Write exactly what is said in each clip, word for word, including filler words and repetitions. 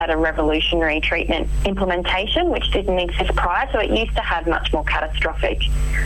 had a revolutionary treatment implementation which didn't exist prior, so it used to have much more catastrophic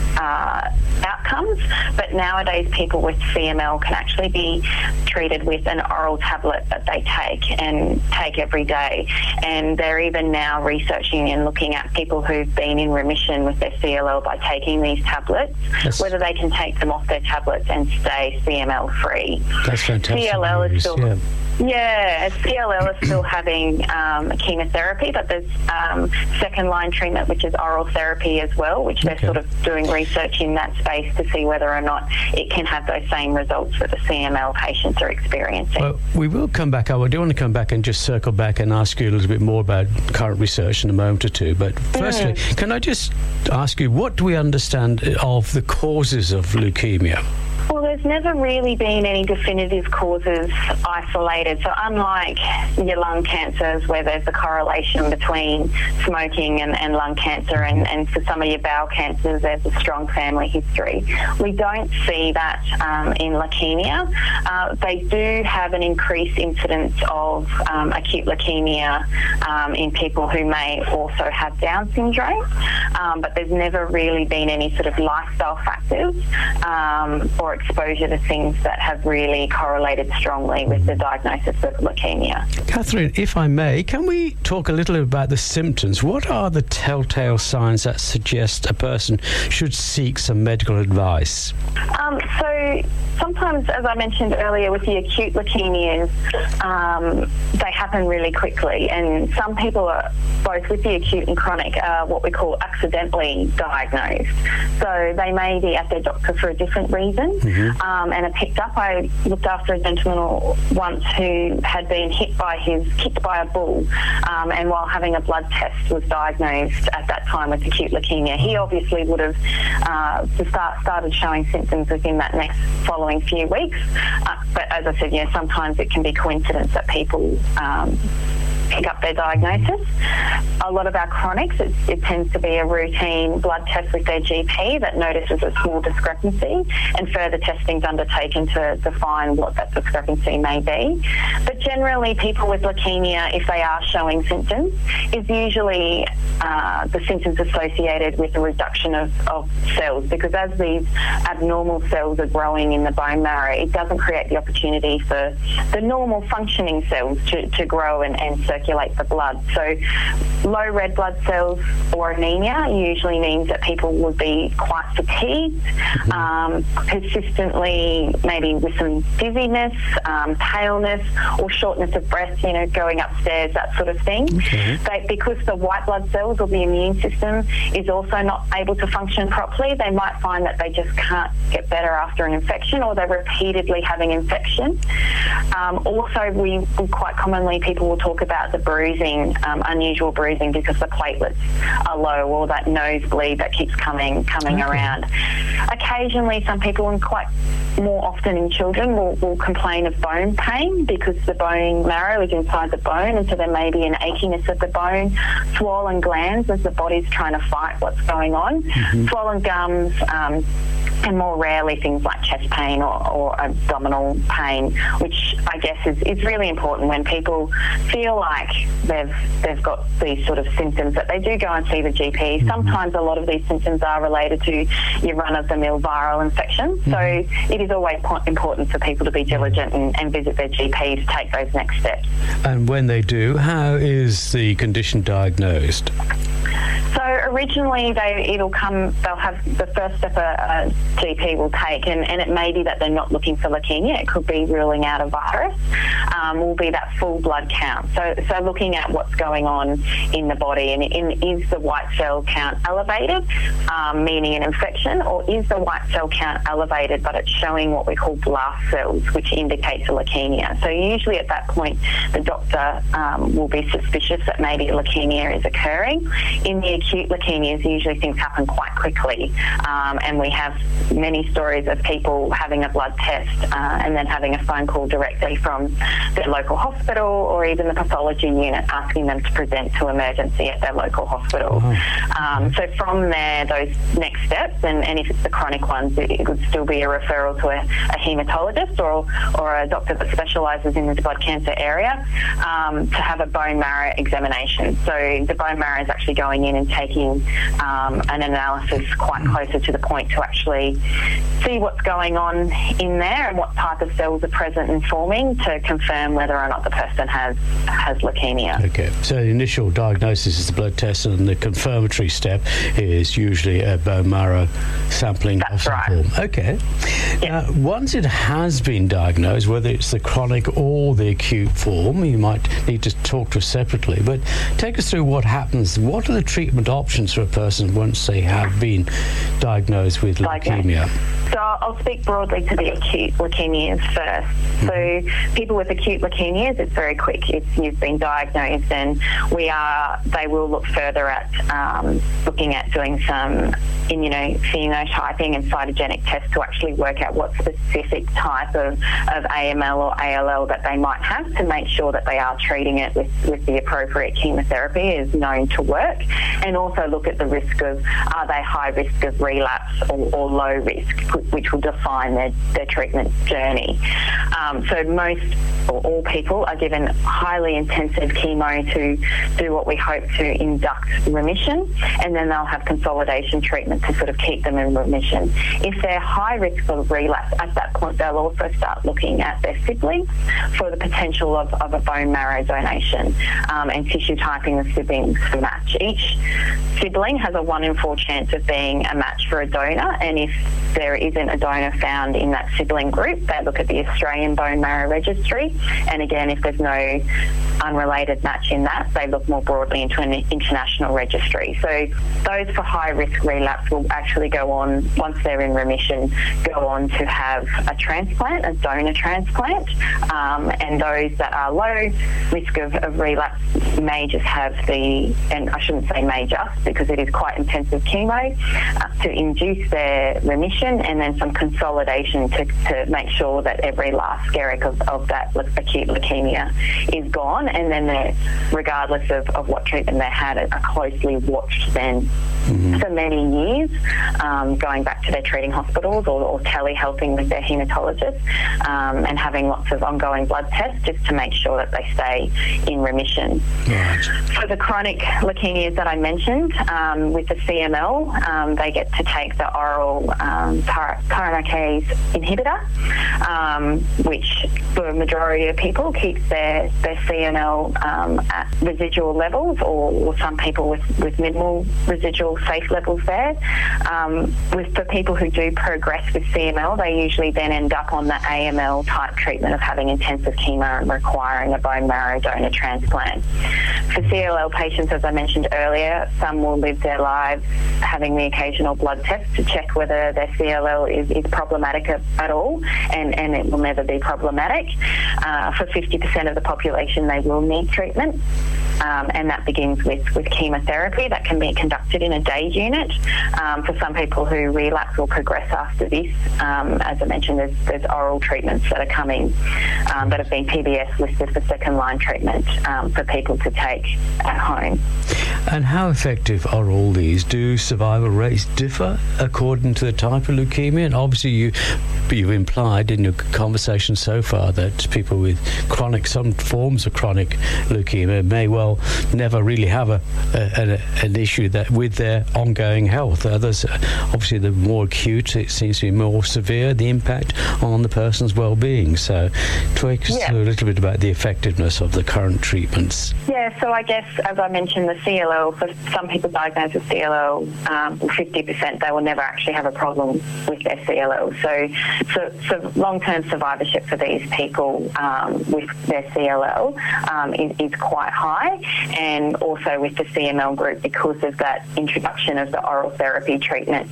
uh, outcomes, but nowadays people with C M L can actually be treated with an oral tablet that they take and take every day, and they're even now researching and looking at people who've been in remission with their C L L by taking these tablets, That's, whether they can take them off their tablets and stay C M L free. That's fantastic. C L L is news, still... yeah. Yeah, C L L is still having um, chemotherapy, but there's um, second-line treatment, which is oral therapy as well, which they're Okay. sort of doing research in that space to see whether or not it can have those same results that the C M L patients are experiencing. Well, we will come back. I do want to come back and just circle back and ask you a little bit more about current research in a moment or two. But firstly, Mm. can I just ask you, what do we understand of the causes of leukemia? Well, there's never really been any definitive causes isolated. So unlike your lung cancers where there's a correlation between smoking and, and lung cancer, and, and for some of your bowel cancers there's a strong family history, we don't see that um, in leukemia. Uh, they do have an increased incidence of um, acute leukemia um, in people who may also have Down syndrome, um, but there's never really been any sort of lifestyle factors um, or exposure to things that have really correlated strongly with the diagnosis of leukemia. Catherine, if I may, can we talk a little about the symptoms? What are the telltale signs that suggest a person should seek some medical advice? Um, so sometimes, as I mentioned earlier, with the acute leukemias, um, they happen really quickly, and some people are, both with the acute and chronic, are what we call accidentally diagnosed. So they may be at their doctor for a different reason. Mm-hmm. Um, and are picked up. I looked after a gentleman once who had been hit by his kicked by a bull, um, and while having a blood test was diagnosed at that time with acute leukemia. He obviously would have uh, start, started showing symptoms within that next following few weeks. Uh, but as I said, yeah, sometimes it can be coincidence that people Um, pick up their diagnosis. A lot of our chronics, it, it tends to be a routine blood test with their G P that notices a small discrepancy, and further testing is undertaken to define what that discrepancy may be. But generally, people with leukemia, if they are showing symptoms, is usually uh, the symptoms associated with a reduction of, of cells, because as these abnormal cells are growing in the bone marrow, it doesn't create the opportunity for the normal functioning cells to, to grow and, and circulate the blood. So low red blood cells or anemia usually means that people would be quite fatigued, mm-hmm. um, persistently maybe with some dizziness, um, paleness, or shortness of breath, you know, going upstairs, that sort of thing. Okay. They, because the white blood cells or the immune system is also not able to function properly, they might find that they just can't get better after an infection, or they're repeatedly having infection. Um, also, we, we quite commonly, people will talk about the bruising, um, unusual bruising because the platelets are low, or that nosebleed that keeps coming coming okay. around. Occasionally, some people, and quite more often in children, will, will complain of bone pain because the bone marrow is inside the bone, and so there may be an achiness of the bone, swollen glands as the body's trying to fight what's going on, mm-hmm. swollen gums, um, and more rarely things like chest pain or, or abdominal pain, which I guess is, is really important when people feel like they've they've got these sort of symptoms, that they do go and see the G P. Mm-hmm. Sometimes a lot of these symptoms are related to your run-of-the-mill viral infection, mm-hmm. so it is always po- important for people to be diligent and, and visit their G P to take those next steps. And when they do, how is the condition diagnosed? So originally, they it'll come. They'll have the first step a, a G P will take, and, and it may be that they're not looking for leukemia. It could be ruling out a virus. Um, will be that full blood count. So so looking at what's going on in the body, and in, is the white cell count elevated, um, meaning an infection, or is the white cell count elevated but it's showing what we call blast cells, which indicates a leukemia. So usually at that point, the doctor um, will be suspicious that maybe leukemia is occurring. In the acute leukemias, usually things happen quite quickly, um, and we have many stories of people having a blood test uh, and then having a phone call directly from their local hospital or even the pathology unit asking them to present to emergency at their local hospital. Oh. Um, so from there, those next steps, and, and if it's the chronic ones, it, it would still be a referral to a, a haematologist or, or a doctor that specialises in this blood cancer area um, to have a bone marrow examination. So the bone marrow is actually going in and taking um, an analysis quite closer to the point to actually see what's going on in there and what type of cells are present and forming to confirm whether or not the person has has leukemia. Okay, so the initial diagnosis is the blood test, and the confirmatory step is usually a bone marrow sampling. That's of some right. form. Okay. Yeah. Now, once it has been diagnosed, whether it's the chronic or the acute form, you might need to talk to us separately, but take us through what happens. What are the treatment options for a person once they have been diagnosed with leukemia? So I'll speak broadly to the acute leukemias first. Mm-hmm. So people with acute leukemias, it's very quick. It's you've been diagnosed, and we are. They will look further at um, looking at doing some immunophenotyping and cytogenic tests to actually work out what specific type of, of A M L or A L L that they might have to make sure that they are treating it with, with the appropriate chemotherapy is known to work, and also look at the risk of are they high risk of relapse or, or low risk, which will define their, their treatment journey. Um, so most or all people are given highly intensive chemo to do what we hope to induct remission, and then they'll have consolidation treatment to sort of keep them in remission. If they're high risk of relapse, at that point they'll also start looking at their siblings for the potential of, of a bone marrow donation um, and tissue typing the siblings to match. Each sibling has a one in four chance of being a match for a donor, and if there isn't a donor found in that sibling group, they look at the Australian Bone Marrow Registry, and again, if there's no unrelated match in that, they look more broadly into an international registry. So those for high risk relapse will actually go on, once they're in remission, go on to have a transplant, a donor transplant, um, and those that are low risk of, of relapse may just have the, and I shouldn't say may just because it is quite intensive chemo, uh, to induce their remission, and then some consolidation to, to make sure that every last skerrick of, of that acute leukemia is gone, and then they're, regardless of, of what treatment they had, are closely watched then mm-hmm. for many years, um, going back to their treating hospitals or, or telehealthing with their haematologist, um, and having lots of ongoing blood tests just to make sure that they stay in remission. Right. For the chronic leukemias that I mentioned, um, with the C M L, um, they get to take the oral um, pyrokinase inhibitor, um, which for a majority of people keeps their, their C M L um, at residual levels, or, or some people with, with minimal residual safe levels there. Um, with the people who do progress with C M L, they usually then end up on the A M L type treatment of having intensive chemo and requiring a bone marrow donor transplant. For C L L patients, as I mentioned earlier, some will live their lives having the occasional blood test to check whether their C L L is, is problematic at, at all, and, and it will never be problematic. Uh, for fifty percent of the population, they will need treatment. Um, and that begins with, with chemotherapy that can be conducted in a day unit. Um, for some people who relapse or progress after this, um, as I mentioned, there's, there's oral treatments that are coming um, that have been P B S listed for second line treatment um, for people to take at home. And how effective are all these? Do survival rates differ according to the type of leukemia? And obviously you, you've implied in your conversation so far that people with chronic, some forms of chronic leukemia may well never really have a, a, an issue that with their ongoing health. Others, obviously the more acute, it seems to be more severe, the impact on the person's well-being. So talk us yeah. a little bit about the effectiveness of the current treatments. Yeah, so I guess, as I mentioned, the C L L, for some people diagnosed with C L L, um, fifty percent, they will never actually have a problem with their C L L. So, so, so long-term survivorship for these people um, with their C L L um, is, is quite high. and also with the C M L group because of that introduction of the oral therapy treatment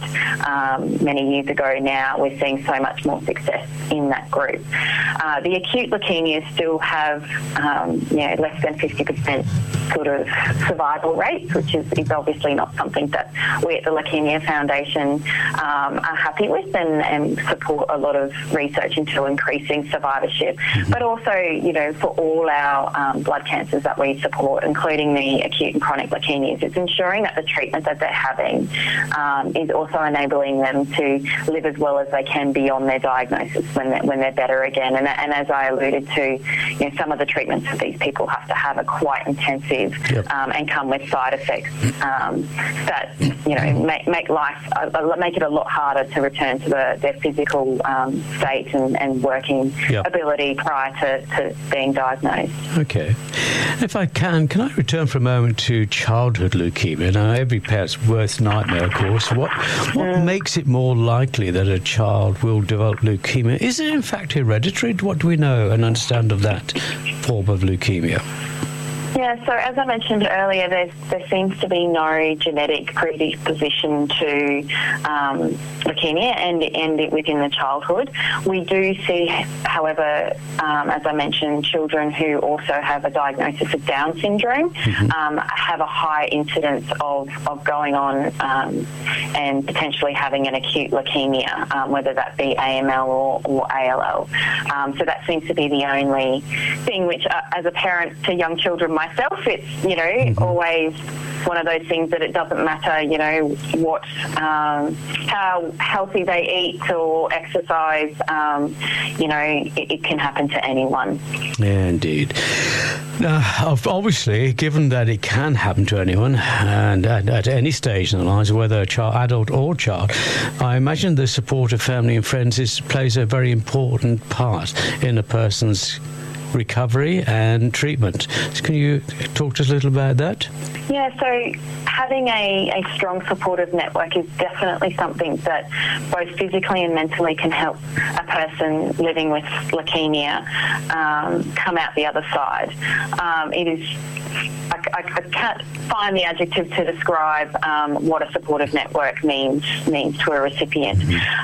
um, many years ago now. We're seeing so much more success in that group. Uh, the acute leukemias still have um, you know, less than fifty percent sort of survival rates, which is, is obviously not something that we at the Leukemia Foundation um, are happy with and, and support a lot of research into increasing survivorship. Mm-hmm. But also, you know, for all our um, blood cancers that we support, including the acute and chronic leukemias, it's ensuring that the treatment that they're having um, is also enabling them to live as well as they can beyond their diagnosis when they're, when they're better again. And, and as I alluded to, you know, some of the treatments that these people have to have are quite intensive. Yep. Um, and come with side effects um, that you know make, make life uh, make it a lot harder to return to the, their physical um, state and, and working yep. ability prior to, to being diagnosed. Okay, if I can, can I return for a moment to childhood leukemia? Now, every parent's worst nightmare, of course. What what mm. makes it more likely that a child will develop leukemia? Is it in fact hereditary? What do we know and understand of that form of leukemia? Yeah, so as I mentioned earlier, there's, there seems to be no genetic predisposition to um, leukemia and end it within the childhood. We do see, however, um, as I mentioned, children who also have a diagnosis of Down syndrome mm-hmm. um, have a high incidence of, of going on um, and potentially having an acute leukemia, um, whether that be A M L or, or A L L. Um, so that seems to be the only thing which, uh, as a parent to young children myself, it's, you know, mm-hmm. always one of those things that it doesn't matter, you know, what, um, how healthy they eat or exercise, um, you know, it, it can happen to anyone. Yeah, indeed. Now, obviously, given that it can happen to anyone and at, at any stage in their lives, whether a child, adult or child, I imagine the support of family and friends is, plays a very important part in a person's recovery and treatment. Can you talk to us a little about that? Yeah, so having a, a strong supportive network is definitely something that both physically and mentally can help a person living with leukemia um, come out the other side. Um, it is I, I, I can't find the adjective to describe um, what a supportive network means means to a recipient.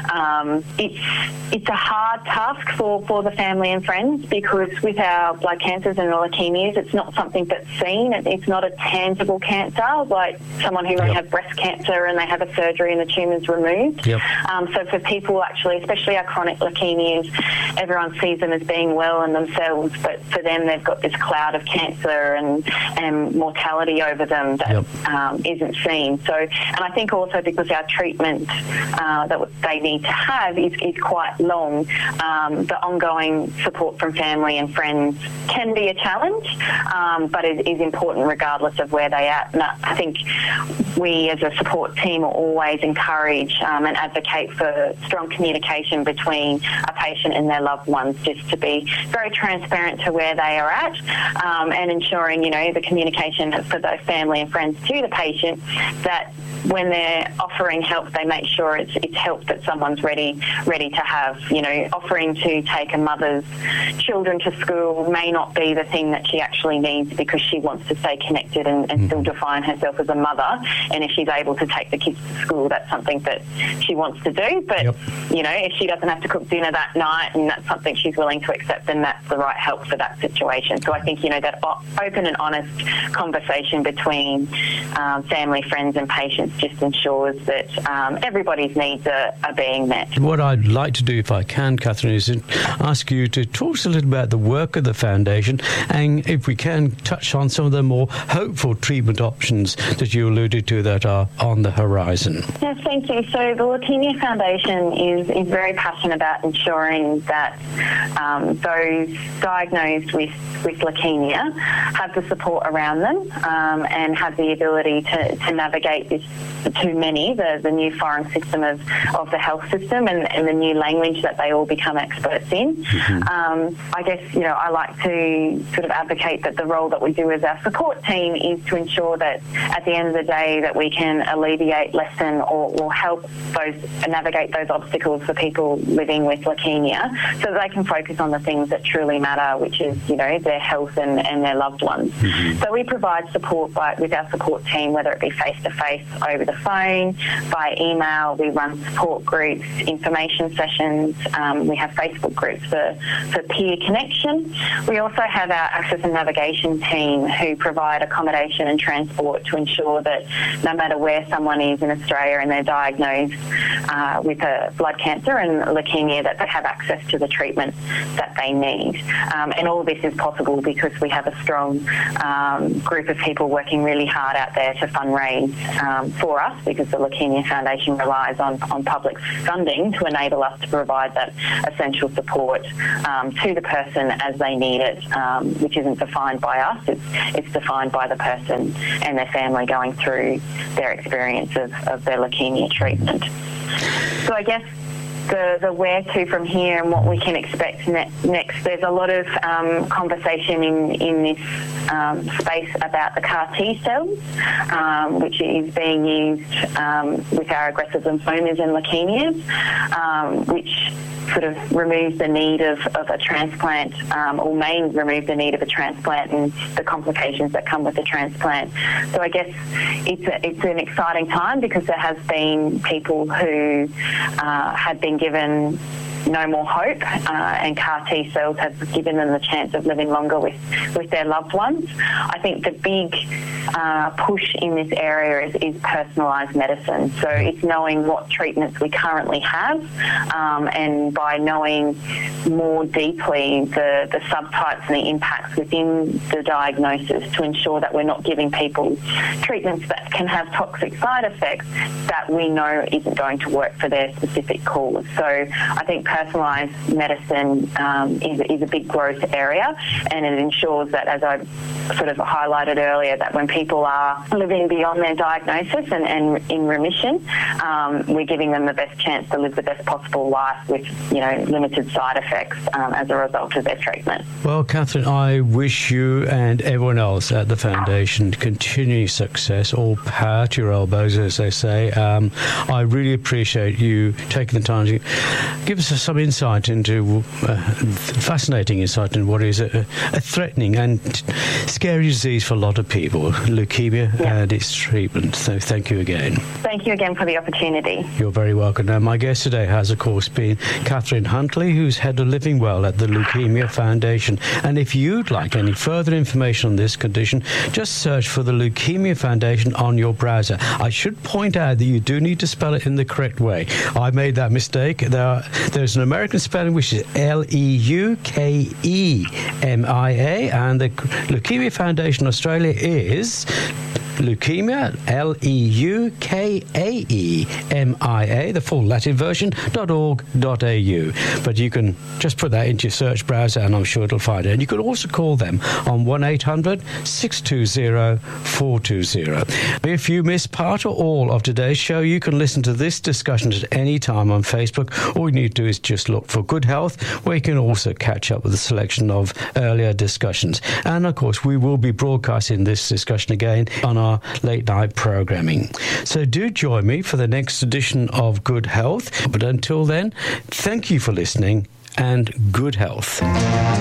Um, it's it's a hard task for, for the family and friends because with our blood cancers and the leukemias, it's not something that's seen. It, it's not a tangible cancer like someone who may yep. have breast cancer and they have a surgery and the tumour's removed. Yep. Um, so for people actually, especially our chronic leukemias, everyone sees them as being well in themselves, but for them they've got this cloud of cancer and and mortality over them that yep. um, isn't seen. So, and I think also because our treatment uh, that they need to have is, is quite long, um, the ongoing support from family and friends can be a challenge, um, but it is important regardless of where they're at. And I think we as a support team will always encourage um, and advocate for strong communication between a patient and their loved ones, just to be very transparent to where they are at um, and ensuring, you know, the communication for those family and friends to the patient that when they're offering help, they make sure it's it's help that someone's ready ready to have. You know, offering to take a mother's children to school may not be the thing that she actually needs because she wants to stay connected and, and mm-hmm. still define herself as a mother. And if she's able to take the kids to school, that's something that she wants to do. But, yep. you know, if she doesn't have to cook dinner that night and that's something she's willing to accept, then that's the right help for that situation. So I think, you know, that open and honest conversation between um, family, friends and patients just ensures that um, everybody's needs are, are being met. What I'd like to do, if I can, Catherine, is ask you to talk to us a little about the work of the Foundation and, if we can, touch on some of the more hopeful treatment options that you alluded to that are on the horizon. Yes, thank you. So the Leukemia Foundation is, is very passionate about ensuring that um, those diagnosed with, with leukemia have the support around them um, and have the ability to, to navigate this too many, the, the new foreign system of, of the health system and, and the new language that they all become experts in. Mm-hmm. Um, I guess, you know, know, I like to sort of advocate that the role that we do as our support team is to ensure that at the end of the day that we can alleviate, lessen or, or help those navigate those obstacles for people living with leukemia so that they can focus on the things that truly matter, which is, you know, their health and, and their loved ones. Mm-hmm. So we provide support by, with our support team, whether it be face-to-face, over the phone, by email. We run support groups, information sessions. Um, we have Facebook groups for, for peer connection. We also have our access and navigation team who provide accommodation and transport to ensure that no matter where someone is in Australia and they're diagnosed uh, with a blood cancer and leukemia, that they have access to the treatment that they need. Um, and all of this is possible because we have a strong um, group of people working really hard out there to fundraise um, for us, because the Leukemia Foundation relies on, on public funding to enable us to provide that essential support um, to the person as they need it, um, which isn't defined by us, it's, it's defined by the person and their family going through their experience of, of their leukemia treatment. So I guess the, the where to from here and what we can expect ne- next, there's a lot of um, conversation in, in this um, space about the C A R T cells, um, which is being used um, with our aggressive lymphomas and leukemias, um, which sort of removes the need of, of a transplant, um, or may remove the need of a transplant and the complications that come with the transplant. So I guess it's a, it's an exciting time because there has been people who uh, have been given no more hope, uh, and C A R T cells have given them the chance of living longer with, with their loved ones. I think the big uh, push in this area is, is personalised medicine. So it's knowing what treatments we currently have, um, and by knowing more deeply the, the subtypes and the impacts within the diagnosis to ensure that we're not giving people treatments that can have toxic side effects that we know isn't going to work for their specific cause. So I think personalised medicine um, is, is a big growth area, and it ensures that, as I sort of highlighted earlier, that when people are living beyond their diagnosis and, and in remission, um, we're giving them the best chance to live the best possible life with, you know, limited side effects um, as a result of their treatment. Well, Catherine, I wish you and everyone else at the Foundation continuing success, all power to your elbows, as they say. Um, I really appreciate you taking the time to give us some insight into, uh, fascinating insight into what is a, a threatening and scary disease for a lot of people, leukemia, yeah, and its treatment. So thank you again. Thank you again for the opportunity. You're very welcome. Now, my guest today has, of course, been Catherine Huntley, who's head of Living Well at the Leukemia Foundation. And if you'd like any further information on this condition, just search for the Leukemia Foundation on your browser. I should point out that you do need to spell it in the correct way. I made that mistake. There are, there's an American spelling, which is L E U K E M I A, and the Leukemia Foundation Australia is Leukemia, L E U K A E M I A, the full Latin version, .org dot a u. But you can just put that into your search browser and I'm sure it'll find it. And you can also call them on one eight hundred six two zero four two zero. If you missed part or all of today's show, you can listen to this discussion at any time on Facebook. All you need to do is just look for Good Health, where you can also catch up with a selection of earlier discussions. And of course, we will be broadcasting this discussion again on our late night programming. So do join me for the next edition of Good Health. But until then, thank you for listening and good health.